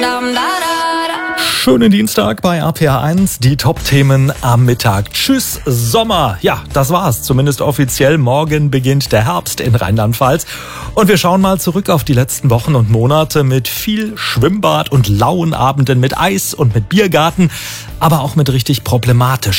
Schönen Dienstag bei RPA1, die Top-Themen am Mittag. Tschüss Sommer. Ja, das war's, zumindest offiziell. Morgen beginnt der Herbst in Rheinland-Pfalz. Und wir schauen mal zurück auf die letzten Wochen und Monate mit viel Schwimmbad und lauen Abenden mit Eis und mit Biergarten, aber auch mit richtig problematischen